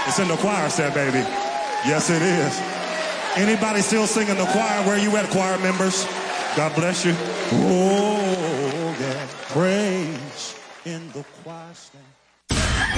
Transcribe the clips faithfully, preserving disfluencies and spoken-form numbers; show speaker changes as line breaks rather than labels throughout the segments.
It's in the choir set, baby. Yes, it is. Anybody still singing the choir? Where you at, choir members? God bless you. Oh, yeah. Praise in the choir stand.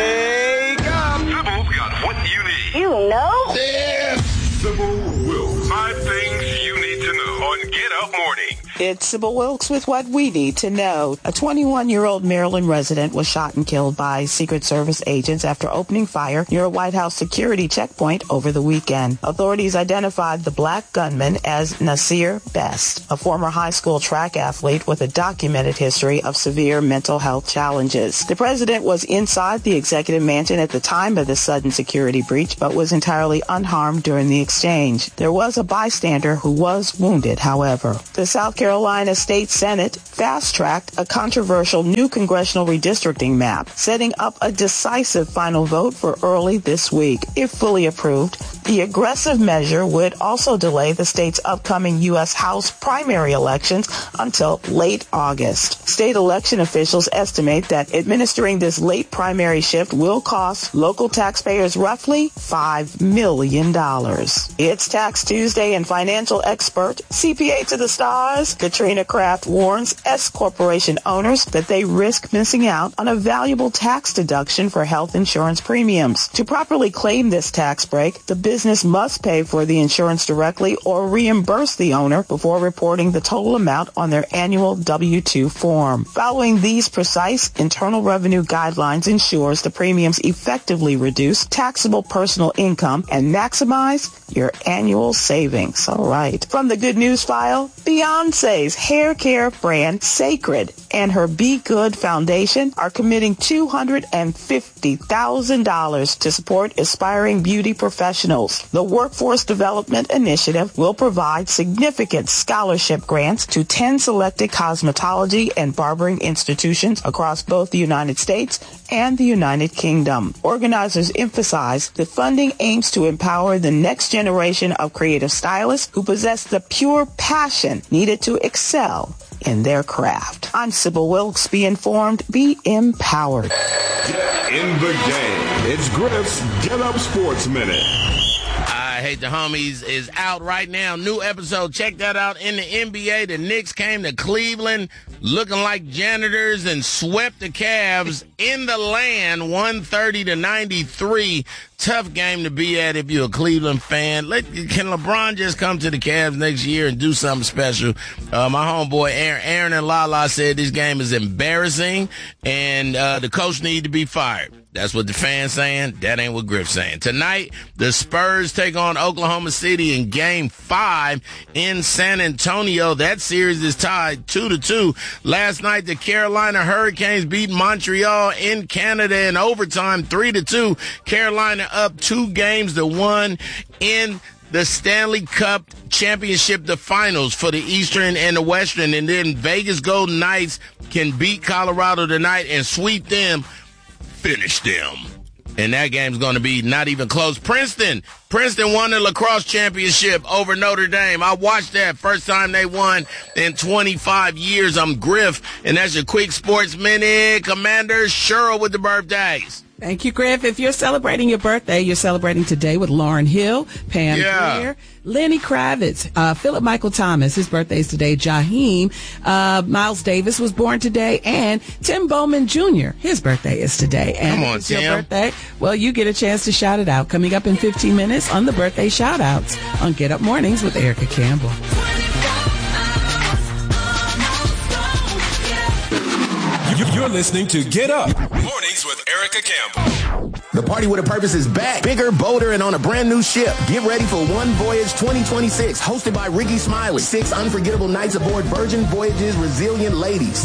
Wake up!
Sybil's got what you need.
You know?
Yeah. Sybil Wilkes. Five things you need to know on Get Up Morning.
It's Sybil Wilkes with what we need to know. A twenty-one-year-old Maryland resident was shot and killed by Secret Service agents after opening fire near a White House security checkpoint over the weekend. Authorities identified the black gunman as Nasir Best, a former high school track athlete with a documented history of severe mental health challenges. The president was inside the executive mansion at the time of the sudden security breach, but was entirely unharmed during the exchange. There was a bystander who was wounded, however. The South Carolina State Senate fast-tracked a controversial new congressional redistricting map, setting up a decisive final vote for early this week. If fully approved, the aggressive measure would also delay the state's upcoming U S House primary elections until late August. State election officials estimate that administering this late primary shift will cost local taxpayers roughly five million dollars. It's Tax Tuesday, and financial expert, C P A to the stars, Katrina Kraft warns S Corporation owners that they risk missing out on a valuable tax deduction for health insurance premiums. To properly claim this tax break, the business must pay for the insurance directly or reimburse the owner before reporting the total amount on their annual W two form. Following these precise Internal Revenue guidelines ensures the premiums effectively reduce taxable personal income and maximize your annual savings. All right. From the Good News File, Beyonce's hair care brand Sacred and her Be Good Foundation are committing two hundred fifty thousand dollars to support aspiring beauty professionals. The Workforce Development Initiative will provide significant scholarship grants to ten selected cosmetology and barbering institutions across both the United States and the United Kingdom. Organizers emphasize the funding aims to empower the next generation of creative stylists who possess the pure passion needed to excel in their craft. I'm Sybil Wilkes. Be informed, be empowered.
Get in the game. It's Griff's Get Up Sports Minute.
I Hate the Homies is out right now. New episode. Check that out. In the N B A, the Knicks came to Cleveland looking like janitors and swept the Cavs in the land one thirty to ninety-three. Tough game to be at if you're a Cleveland fan. Let, can LeBron just come to the Cavs next year and do something special? Uh, my homeboy Aaron, Aaron and Lala said this game is embarrassing and uh, the coach need to be fired. That's what the fans saying. That ain't what Griff's saying. Tonight, the Spurs take on Oklahoma City in Game Five in San Antonio. That series is tied two to two. Last night, the Carolina Hurricanes beat Montreal in Canada in overtime, three to two. Carolina up two games to one in the Stanley Cup Championship, the finals for the Eastern and the Western, and then Vegas Golden Knights can beat Colorado tonight and sweep them. Finish them. And that game's going to be not even close. Princeton. Princeton won the lacrosse championship over Notre Dame. I watched that. First time they won in twenty-five years. I'm Griff, and that's your quick sports minute. Commander Cheryl with the birthdays.
Thank you, Griff. If you're celebrating your birthday, you're celebrating today with Lauryn Hill, Pam
Yeah.
Grier, Lenny Kravitz, uh, Philip Michael Thomas. His birthday is today. Jaheim, uh, Miles Davis was born today, and Tim Bowman Junior His birthday is today. And
Come on,
if it's your
Tim.
birthday, well, you get a chance to shout it out. Coming up in fifteen minutes on the birthday shout outs on Get Up Mornings with Erica Campbell.
You're listening to Get Up Mornings with Erica Campbell.
The Party with a Purpose is back, bigger, bolder, and on a brand new ship. Get ready for One Voyage twenty twenty-six, hosted by Ricky Smiley. Six unforgettable nights aboard Virgin Voyage's Resilient Ladies.